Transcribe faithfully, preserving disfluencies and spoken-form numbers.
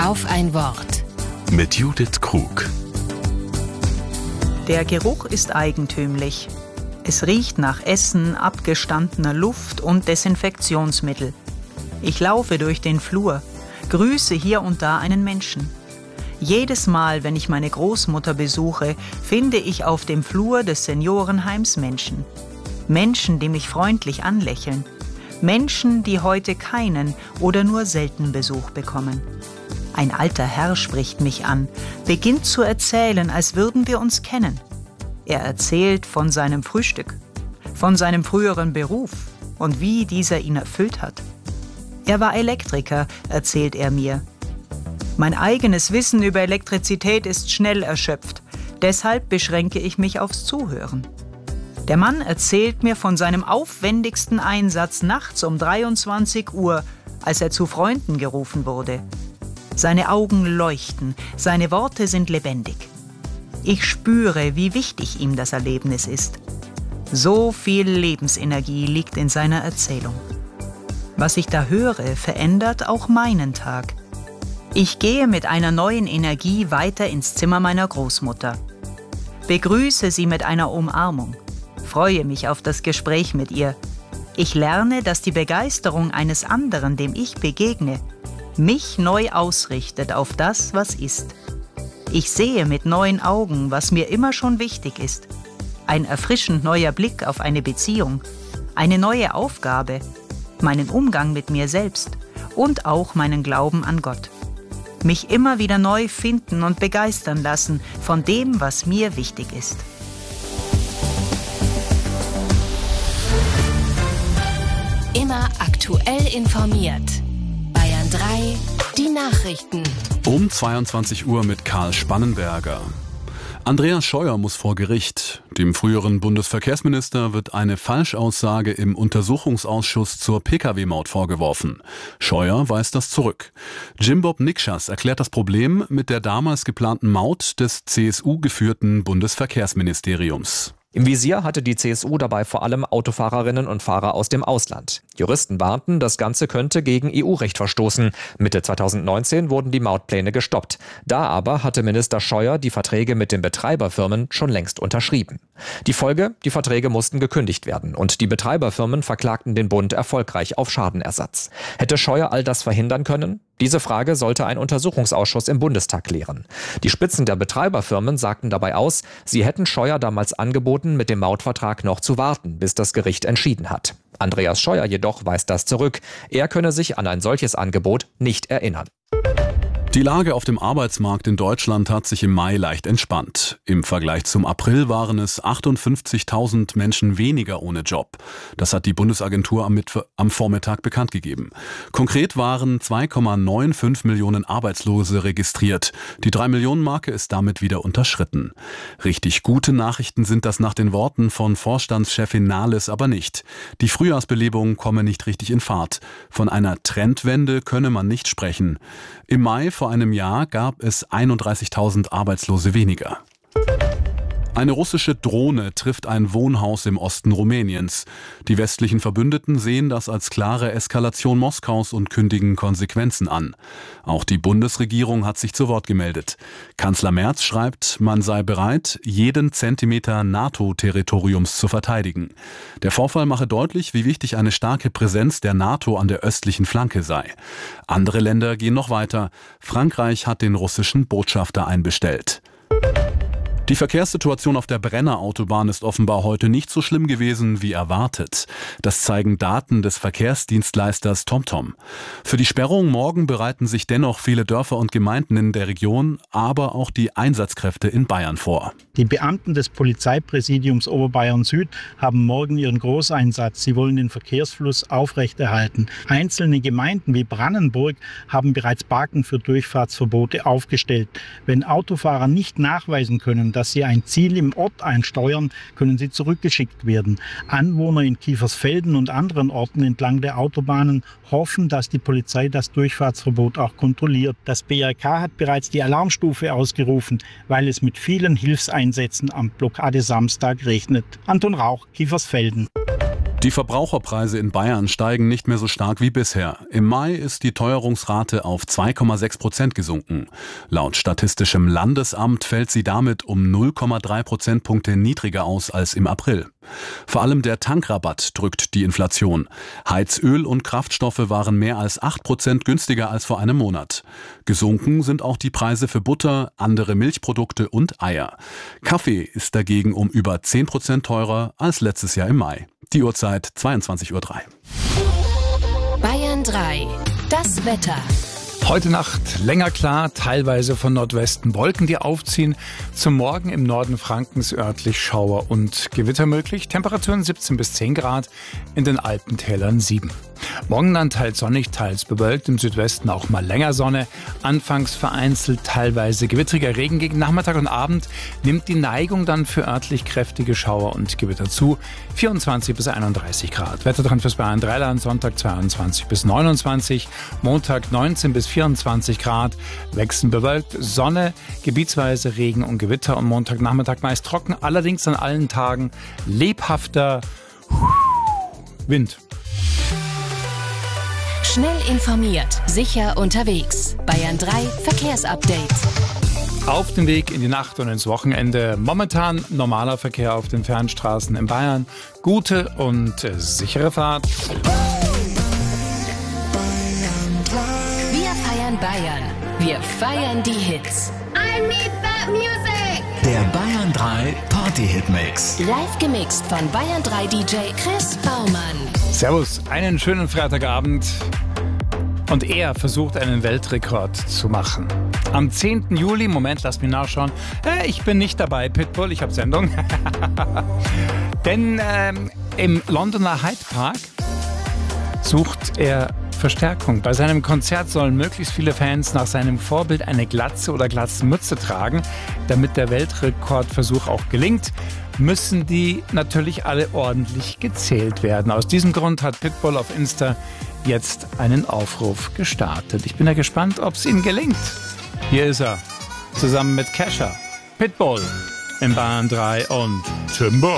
Auf ein Wort. Mit Judith Krug. Der Geruch ist eigentümlich. Es riecht nach Essen, abgestandener Luft und Desinfektionsmittel. Ich laufe durch den Flur, grüße hier und da einen Menschen. Jedes Mal, wenn ich meine Großmutter besuche, finde ich auf dem Flur des Seniorenheims Menschen. Menschen, die mich freundlich anlächeln. Menschen, die heute keinen oder nur selten Besuch bekommen. Ein alter Herr spricht mich an, beginnt zu erzählen, als würden wir uns kennen. Er erzählt von seinem Frühstück, von seinem früheren Beruf und wie dieser ihn erfüllt hat. Er war Elektriker, erzählt er mir. Mein eigenes Wissen über Elektrizität ist schnell erschöpft, deshalb beschränke ich mich aufs Zuhören. Der Mann erzählt mir von seinem aufwendigsten Einsatz nachts um dreiundzwanzig Uhr, als er zu Freunden gerufen wurde. Seine Augen leuchten, seine Worte sind lebendig. Ich spüre, wie wichtig ihm das Erlebnis ist. So viel Lebensenergie liegt in seiner Erzählung. Was ich da höre, verändert auch meinen Tag. Ich gehe mit einer neuen Energie weiter ins Zimmer meiner Großmutter. Begrüße sie mit einer Umarmung. Freue mich auf das Gespräch mit ihr. Ich lerne, dass die Begeisterung eines anderen, dem ich begegne, mich neu ausrichtet auf das, was ist. Ich sehe mit neuen Augen, was mir immer schon wichtig ist. Ein erfrischend neuer Blick auf eine Beziehung, eine neue Aufgabe, meinen Umgang mit mir selbst und auch meinen Glauben an Gott. Mich immer wieder neu finden und begeistern lassen von dem, was mir wichtig ist. Immer aktuell informiert. Bayern drei, die Nachrichten. Um zweiundzwanzig Uhr mit Karl Spannenberger. Andreas Scheuer muss vor Gericht. Dem früheren Bundesverkehrsminister wird eine Falschaussage im Untersuchungsausschuss zur Pkw-Maut vorgeworfen. Scheuer weist das zurück. Jim-Bob Nikschas erklärt das Problem mit der damals geplanten Maut des C S U-geführten Bundesverkehrsministeriums. Im Visier hatte die C S U dabei vor allem Autofahrerinnen und Fahrer aus dem Ausland. Juristen warnten, das Ganze könnte gegen E U-Recht verstoßen. Mitte zweitausendneunzehn wurden die Mautpläne gestoppt. Da aber hatte Minister Scheuer die Verträge mit den Betreiberfirmen schon längst unterschrieben. Die Folge? Die Verträge mussten gekündigt werden und die Betreiberfirmen verklagten den Bund erfolgreich auf Schadenersatz. Hätte Scheuer all das verhindern können? Diese Frage sollte ein Untersuchungsausschuss im Bundestag klären. Die Spitzen der Betreiberfirmen sagten dabei aus, sie hätten Scheuer damals angeboten, mit dem Mautvertrag noch zu warten, bis das Gericht entschieden hat. Andreas Scheuer jedoch weist das zurück. Er könne sich an ein solches Angebot nicht erinnern. Die Lage auf dem Arbeitsmarkt in Deutschland hat sich im Mai leicht entspannt. Im Vergleich zum April waren es achtundfünfzigtausend Menschen weniger ohne Job. Das hat die Bundesagentur am, Mittw- am Vormittag bekannt gegeben. Konkret waren zwei Komma fünfundneunzig Millionen Arbeitslose registriert. Die drei Millionen Marke ist damit wieder unterschritten. Richtig gute Nachrichten sind das nach den Worten von Vorstandschefin Nahles aber nicht. Die Frühjahrsbelebung komme nicht richtig in Fahrt. Von einer Trendwende könne man nicht sprechen. Im Mai vor einem Jahr gab es einunddreißigtausend Arbeitslose weniger. Eine russische Drohne trifft ein Wohnhaus im Osten Rumäniens. Die westlichen Verbündeten sehen das als klare Eskalation Moskaus und kündigen Konsequenzen an. Auch die Bundesregierung hat sich zu Wort gemeldet. Kanzler Merz schreibt, man sei bereit, jeden Zentimeter NATO-Territoriums zu verteidigen. Der Vorfall mache deutlich, wie wichtig eine starke Präsenz der NATO an der östlichen Flanke sei. Andere Länder gehen noch weiter. Frankreich hat den russischen Botschafter einbestellt. Die Verkehrssituation auf der Brenner-Autobahn ist offenbar heute nicht so schlimm gewesen wie erwartet. Das zeigen Daten des Verkehrsdienstleisters TomTom. Für die Sperrung morgen bereiten sich dennoch viele Dörfer und Gemeinden in der Region, aber auch die Einsatzkräfte in Bayern vor. Die Beamten des Polizeipräsidiums Oberbayern Süd haben morgen ihren Großeinsatz. Sie wollen den Verkehrsfluss aufrechterhalten. Einzelne Gemeinden wie Brandenburg haben bereits Balken für Durchfahrtsverbote aufgestellt. Wenn Autofahrer nicht nachweisen können, dass sie ein Ziel im Ort einsteuern, können sie zurückgeschickt werden. Anwohner in Kiefersfelden und anderen Orten entlang der Autobahnen hoffen, dass die Polizei das Durchfahrtsverbot auch kontrolliert. Das B R K hat bereits die Alarmstufe ausgerufen, weil es mit vielen Hilfseinsätzen am Blockadesamstag regnet. Anton Rauch, Kiefersfelden. Die Verbraucherpreise in Bayern steigen nicht mehr so stark wie bisher. Im Mai ist die Teuerungsrate auf zwei Komma sechs Prozent gesunken. Laut Statistischem Landesamt fällt sie damit um null Komma drei Prozentpunkte niedriger aus als im April. Vor allem der Tankrabatt drückt die Inflation. Heizöl und Kraftstoffe waren mehr als acht Prozent günstiger als vor einem Monat. Gesunken sind auch die Preise für Butter, andere Milchprodukte und Eier. Kaffee ist dagegen um über zehn Prozent teurer als letztes Jahr im Mai. Die Uhrzeit zweiundzwanzig Uhr drei. Bayern drei. Das Wetter. Heute Nacht länger klar, teilweise von Nordwesten Wolken, die aufziehen. Zum Morgen im Norden Frankens örtlich Schauer und Gewitter möglich. Temperaturen siebzehn bis zehn Grad, in den Alpentälern sieben. Morgen dann teils sonnig, teils bewölkt, im Südwesten auch mal länger Sonne. Anfangs vereinzelt teilweise gewittriger Regen. Gegen Nachmittag und Abend nimmt die Neigung dann für örtlich kräftige Schauer und Gewitter zu. vierundzwanzig bis einunddreißig Grad. Wetter dran fürs Bayern drei Land, Sonntag zweiundzwanzig bis neunundzwanzig, Montag neunzehn bis vierundzwanzig Grad, wechselnd bewölkt, Sonne, gebietsweise Regen und Gewitter und Montagnachmittag meist trocken, allerdings an allen Tagen lebhafter Wind. Schnell informiert, sicher unterwegs. Bayern drei Verkehrsupdate. Auf dem Weg in die Nacht und ins Wochenende momentan normaler Verkehr auf den Fernstraßen in Bayern. Gute und äh, sichere Fahrt. Wir feiern Bayern. Wir feiern die Hits. I need that music! Der Bayern drei Party-Hit-Mix. Live gemixt von Bayern drei D J Chris Baumann. Servus, einen schönen Freitagabend. Und er versucht, einen Weltrekord zu machen. Am zehnten Juli, Moment, lass mich nachschauen. Äh, ich bin nicht dabei, Pitbull, ich habe Sendung. Denn ähm, im Londoner Hyde Park sucht er Verstärkung. Bei seinem Konzert sollen möglichst viele Fans nach seinem Vorbild eine Glatze oder Glatzenmütze tragen. Damit der Weltrekordversuch auch gelingt, müssen die natürlich alle ordentlich gezählt werden. Aus diesem Grund hat Pitbull auf Insta jetzt einen Aufruf gestartet. Ich bin ja gespannt, ob es ihm gelingt. Hier ist er, zusammen mit Kesha, Pitbull in Bayern drei und Timber.